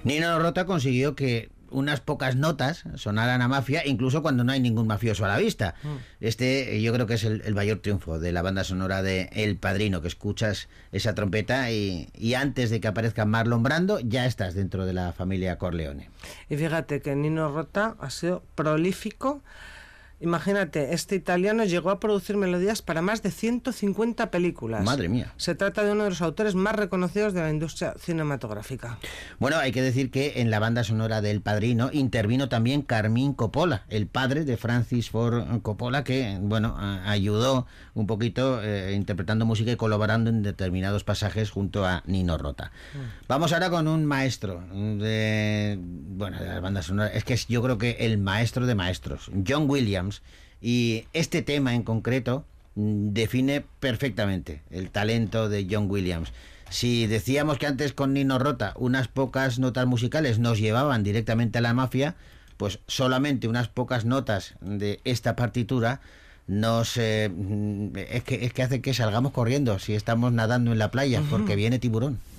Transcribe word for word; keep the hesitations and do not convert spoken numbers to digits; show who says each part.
Speaker 1: Nino Rota consiguió que unas pocas notas sonaran a Mafia, incluso cuando no hay ningún mafioso a la vista. Mm. Este yo creo que es el, el mayor triunfo de la banda sonora de El Padrino, que escuchas esa trompeta y, y antes de que aparezca Marlon Brando ya estás dentro de la familia Corleone.
Speaker 2: Y fíjate que Nino Rota ha sido prolífico. Imagínate, este italiano llegó a producir melodías para más de ciento cincuenta películas.
Speaker 1: Madre mía.
Speaker 2: Se trata de uno de los autores más reconocidos de la industria cinematográfica.
Speaker 1: Bueno, hay que decir que en la banda sonora de El Padrino intervino también Carmine Coppola, el padre de Francis Ford Coppola, que, bueno, ayudó un poquito eh, interpretando música y colaborando en determinados pasajes junto a Nino Rota. Mm. Vamos ahora con un maestro de, bueno, de las bandas sonoras. Es que es, yo creo que el maestro de maestros, John Williams. Y este tema en concreto define perfectamente el talento de John Williams. Si decíamos que antes con Nino Rota unas pocas notas musicales nos llevaban directamente a la mafia, pues solamente unas pocas notas de esta partitura nos eh, es que es que hace que salgamos corriendo si estamos nadando en la playa, porque viene tiburón.